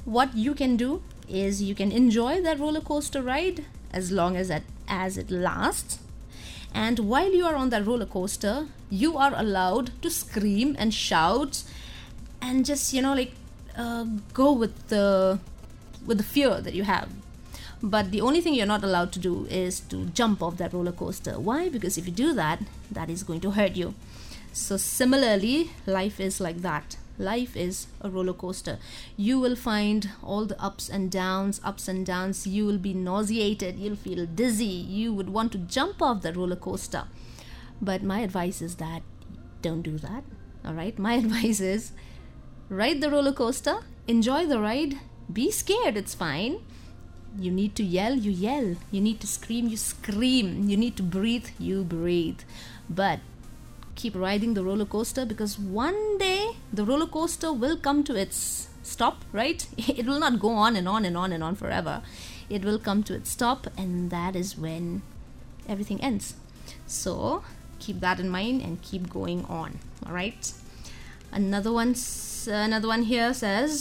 what you can do is you can enjoy that roller coaster ride as long as it lasts. And while you are on that roller coaster, you are allowed to scream and shout and just go with the fear that you have. But the only thing you're not allowed to do is to jump off that roller coaster. Why? Because if you do that, that is going to hurt you. So similarly, life is like that. Life is a roller coaster. You will find all the ups and downs. You will be nauseated. You'll feel dizzy. You would want to jump off the roller coaster. But my advice is that don't do that. All right? My advice is ride the roller coaster. Enjoy the ride. Be scared. It's fine. You need to yell. You yell. You need to scream. You scream. You need to breathe. You breathe. But keep riding the roller coaster, because one day the roller coaster will come to its stop, right? It will not go on and on and on and on forever. It will come to its stop, and that is when everything ends. So keep that in mind and keep going on. All right. Another one here says,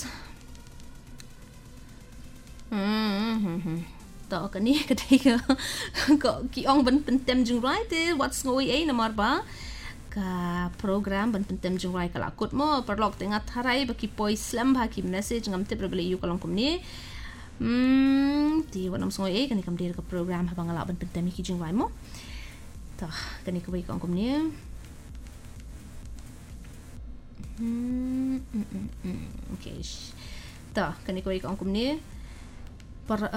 to kani ketika ki ong ban pentem jung rai te what's ngoi ai namar ba ka program ban pentem jung rai kala kut mo perlok tengat harai baki poi slam ba ki message ngam te probably you kalong kumni ti wanam ngoi ai kani kam dir ka program habang ala ban pentem ki jung rai mo ta kani ka bai kong kumni okay ta kani ka bai kong kumni par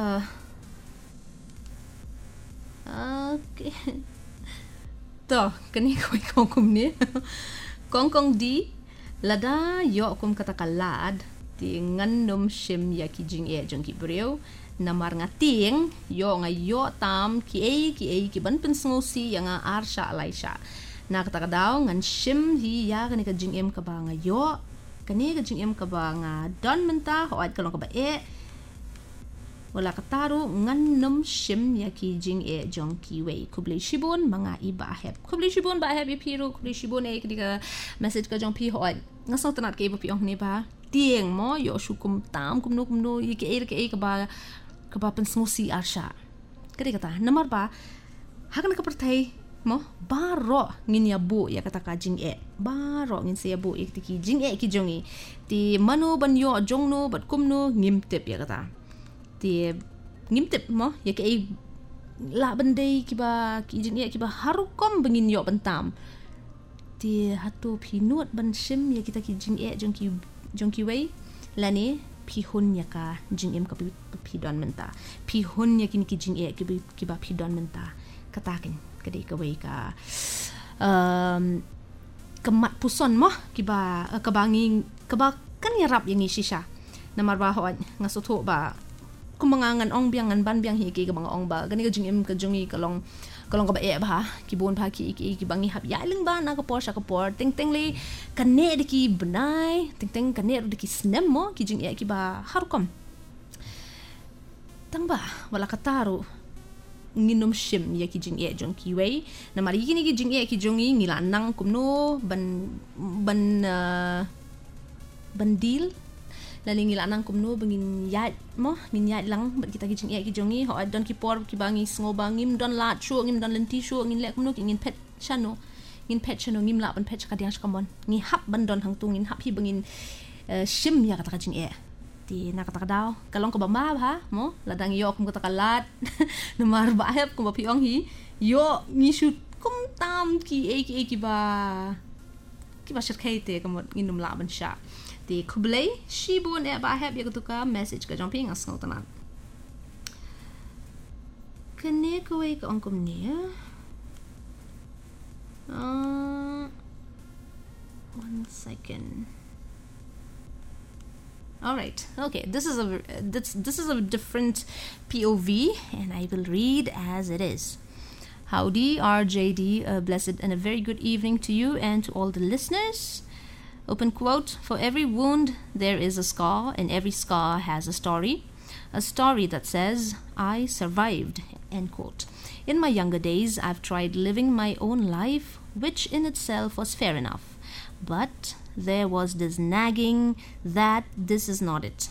okay. To, kani ko kum ni. Kong di lada yo kum katakalad ti ngannum shim ya ki jing e jong ki breu namar ngating yo nga yo tam ki ban pensngosi yang arsha laisha. Na katakadaw ngan shim hi ya kani ka jing em ka ba nga yo kani ka jing em ka ba nga don menta hoat kalong ka ba wala kataru ngannum shim ya ki jing e jong ki wei kubli shibun mga iba heb kubli shibun ba heb piru kubli shibun e kidika message ka jong pi hoan ngasong tanat ke iba pi ong ni ba tieng mo yo shukum tam kumnu ke ka ba pensmusi arsha kadi kata namar ba hakan ka pertai mo baro ngin ya bu ya kata ka jing e baro ngin se ya bu ki jing e ki jongi ti manu ban yo jong no bat kumnu ngim tip ya kata ti ngimtip mo ya ke la bandai kiba ki jing ya kiba harukom bengin yo bentam ti hatu pinut ban shim ya kita ki jing e jong ki wei lani pi hun ya ka jing em ka pi don menta pi hun ya ki jing e kiba pi don menta katakin kadi ka wei ka kemat puson mo kiba kabanging kaba kan ya rap yang shisha namar ba hoan ngasutho ba kumangangan ong biangan ban biang hi ke bang ong ba gani ka jingim ka jongi kalong ka ba e ba ki bon ba ki bangi hab ya ling ba na ka por ting le kane de ki benai ting kane de ki snem mo ki jing e ki ba harkom tang ba wala kataru nginom shim ya ki jing e jong ki wei na mari ki jing e ki jongi ngilanang kumno bandil laling ilanang kumno bengin yat mo ngin yat lang bat kita kijing ki jongi ho don ki por ki bangi sngo bangim don lat shu ngim don lenti shu ngin lek kumno ngin pet chano ngim la ban pet kadiang skamon ngi hap ban don hang tu ngin hap hi bengin shim ya kata kijing ti na kata daw kalong ko ba ha mo ladang yo kum kata kalat namar ba hep kum ba piong hi yo ngi shu kum tam ki ba shirkaite kum nginum la ban sha ti kublai shibun e ba heb ya ka message ka jumping as ngol tanan kene ko e ka ongkom ni 1 second. All right, okay, this is a different POV and I will read as it is. Howdy RJD, a blessed and a very good evening to you and to all the listeners. Open quote, for every wound there is a scar, and every scar has a story that says, I survived, end quote. In my younger days, I've tried living my own life, which in itself was fair enough. But there was this nagging that this is not it.